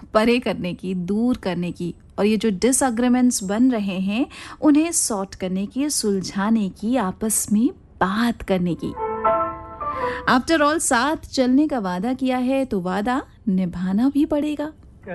परे करने की, दूर करने की, और ये जो डिसएग्रीमेंट्स बन रहे हैं उन्हें सॉर्ट करने की, सुलझाने की, आपस में बात करने की। आफ्टर ऑल साथ चलने का वादा किया है तो वादा निभाना भी पड़ेगा।